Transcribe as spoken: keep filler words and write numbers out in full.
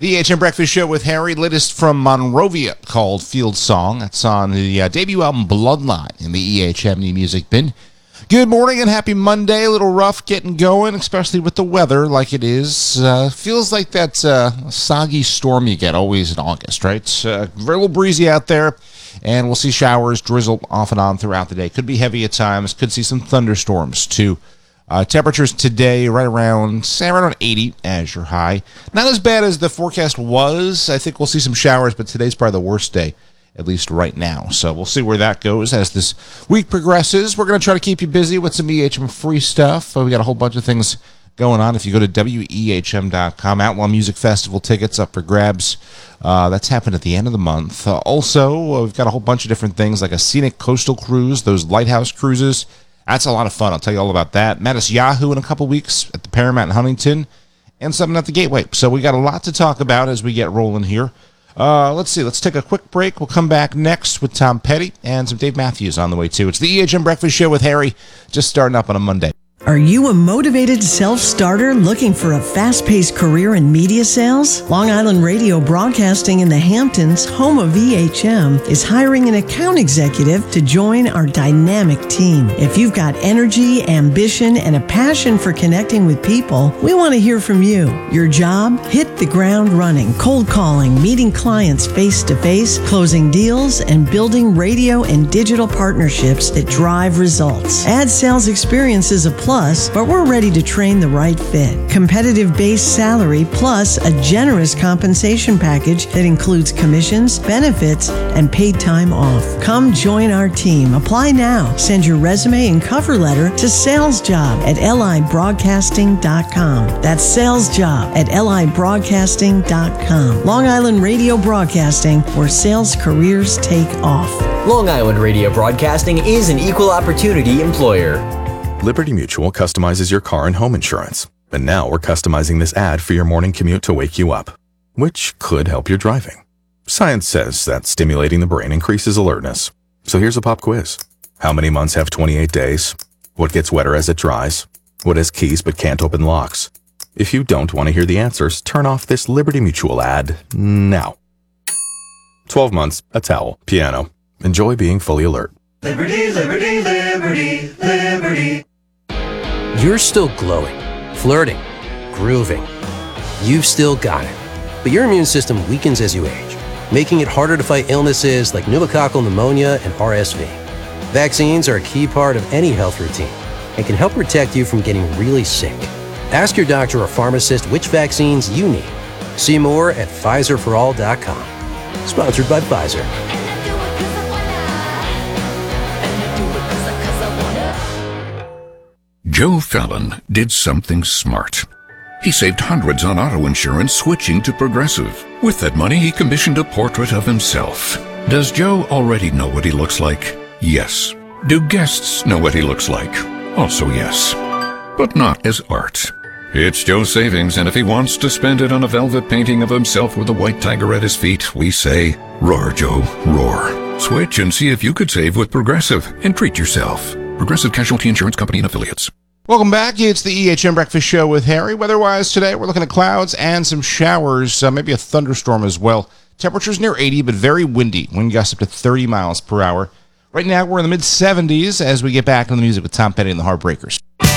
The E H M Breakfast Show with Harry, latest from Monrovia called Field Song. That's on the uh, debut album Bloodline in the E H M New Music Bin. Good morning and happy Monday. A little rough getting going, especially with the weather like it is. Uh, feels like that uh, soggy storm you get always in August, right? Uh, very little breezy out there, and we'll see showers drizzle off and on throughout the day. Could be heavy at times. Could see some thunderstorms too. Uh, temperatures today right around, say, around eighty as your high. Not as bad as the forecast was. I think we'll see some showers, but today's probably the worst day, at least right now. So we'll see where that goes as this week progresses. We're going to try to keep you busy with some E H M free stuff. Uh, we got a whole bunch of things going on. If you go to W E H M dot com, Outlaw Music Festival tickets up for grabs. Uh, that's happened at the end of the month. Uh, also, uh, we've got a whole bunch of different things like a scenic coastal cruise, those lighthouse cruises. That's a lot of fun. I'll tell you all about that. Mattis Yahoo in a couple weeks at the Paramount in Huntington, and something at the Gateway. So we got a lot to talk about as we get rolling here. Uh, let's see. Let's take a quick break. We'll come back next with Tom Petty and some Dave Matthews on the way, too. It's the E H M Breakfast Show with Harry, just starting up on a Monday. Are you a motivated self-starter looking for a fast-paced career in media sales? Long Island Radio Broadcasting in the Hamptons, home of E H M, is hiring an account executive to join our dynamic team. If you've got energy, ambition, and a passion for connecting with people, we want to hear from you. Your job? Hit the ground running, cold calling, meeting clients face-to-face, closing deals, and building radio and digital partnerships that drive results. Ad sales experience is a plus. Plus, but we're ready to train the right fit. Competitive base salary plus a generous compensation package that includes commissions, benefits, and paid time off. Come join our team. Apply now. Send your resume and cover letter to salesjob at L I broadcasting dot com. That's salesjob at L I broadcasting dot com. Long Island Radio Broadcasting, where sales careers take off. Long Island Radio Broadcasting is an equal opportunity employer. Liberty Mutual customizes your car and home insurance. And now we're customizing this ad for your morning commute to wake you up, which could help your driving. Science says that stimulating the brain increases alertness. So here's a pop quiz. How many months have twenty-eight days? What gets wetter as it dries? What has keys but can't open locks? If you don't want to hear the answers, turn off this Liberty Mutual ad now. twelve months, a towel, piano. Enjoy being fully alert. Liberty, liberty, liberty, liberty. You're still glowing, flirting, grooving. You've still got it. But your immune system weakens as you age, making it harder to fight illnesses like pneumococcal pneumonia and R S V. Vaccines are a key part of any health routine and can help protect you from getting really sick. Ask your doctor or pharmacist which vaccines you need. See more at Pfizer for all dot com. Sponsored by Pfizer. Joe Fallon did something smart. He saved hundreds on auto insurance switching to Progressive. With that money, he commissioned a portrait of himself. Does Joe already know what he looks like? Yes. Do guests know what he looks like? Also yes. But not as art. It's Joe's savings, and if he wants to spend it on a velvet painting of himself with a white tiger at his feet, we say, roar, Joe, roar. Switch and see if you could save with Progressive and treat yourself. Progressive Casualty Insurance Company and Affiliates. Welcome back. It's the E H M Breakfast Show with Harry. Weather-wise today, we're looking at clouds and some showers, uh, maybe a thunderstorm as well. Temperatures near eighty, but very windy. Wind gusts up to thirty miles per hour. Right now, we're in the mid seventies as we get back into the music with Tom Petty and the Heartbreakers.